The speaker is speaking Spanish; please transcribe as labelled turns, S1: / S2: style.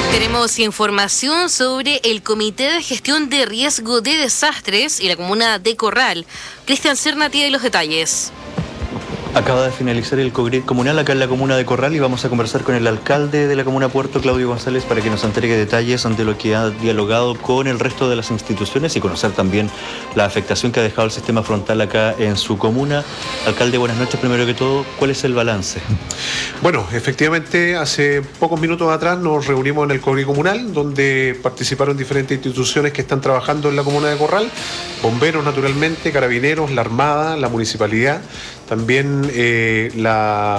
S1: Tenemos información sobre el Comité de Gestión de Riesgo de Desastres y la comuna de Corral. Cristian Serna tiene los detalles.
S2: Acaba de finalizar el COGRID comunal acá en la comuna de Corral y vamos a conversar con el alcalde de la comuna Puerto, Claudio González, para que nos entregue detalles ante lo que ha dialogado con el resto de las instituciones y conocer también la afectación que ha dejado el sistema frontal acá en su comuna. Alcalde, buenas noches. Primero que todo, ¿cuál es el balance?
S3: Bueno, efectivamente, hace pocos minutos atrás nos reunimos en el COGRID comunal, donde participaron diferentes instituciones que están trabajando en la comuna de Corral, bomberos naturalmente, carabineros, la Armada, la municipalidad, también la